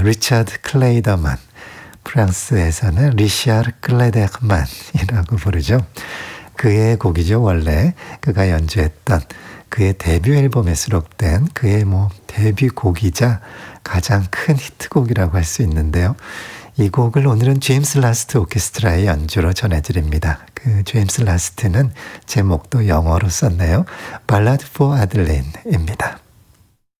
리차드 클레이더만, 프랑스에서는 리샤르 클레데만이라고 부르죠. 그의 곡이죠. 원래 그가 연주했던 그의 데뷔 앨범에 수록된 그의 데뷔곡이자 가장 큰 히트곡이라고 할 수 있는데요. 이 곡을 오늘은 제임스 라스트 오케스트라의 연주로 전해드립니다. 그 제임스 라스트는 제목도 영어로 썼네요. Ballad for Adelene입니다.